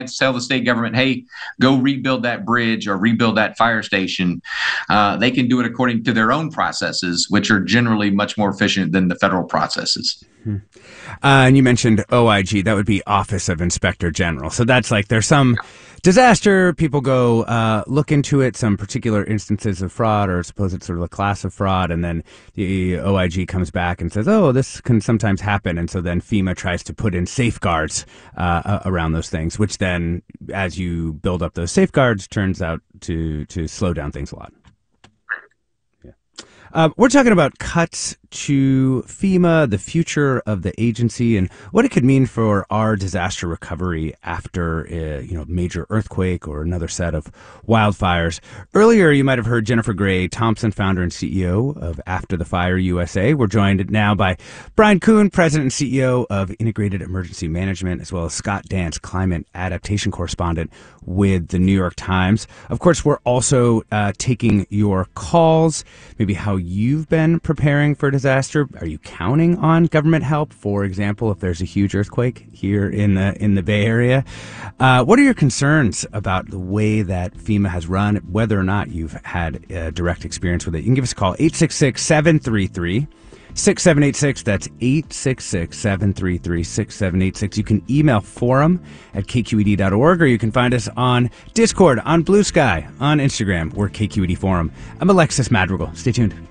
tell the state government, hey, go rebuild that bridge or rebuild that fire station, they can do it according to their own processes, which are generally much more efficient than the federal processes. And you mentioned OIG, that would be Office of Inspector General. So that's like there's some disaster, people go look into it, some particular instances of fraud, or suppose it's sort of a class of fraud, and then the OIG comes back and says, oh, this can sometimes happen. And so then FEMA tries to put in safeguards around those things, which then, as you build up those safeguards, turns out to slow down things a lot. We're talking about cuts to FEMA, the future of the agency, and what it could mean for our disaster recovery after a major earthquake or another set of wildfires. Earlier, you might have heard Jennifer Gray Thompson, founder and CEO of After the Fire USA. We're joined now by Brian Kuhn, president and CEO of Integrated Emergency Management, as well as Scott Dance, climate adaptation correspondent with the New York Times. Of course, we're also taking your calls, maybe how you've been preparing for disaster. Are you counting on government help? For example, if there's a huge earthquake here in the Bay Area, what are your concerns about the way that FEMA has run, whether or not you've had direct experience with it? You can give us a call, 866-733-6786. That's 866-733-6786. You can email forum@kqed.org, or you can find us on Discord, on Blue Sky, on Instagram. We're KQED Forum. I'm Alexis Madrigal. Stay tuned.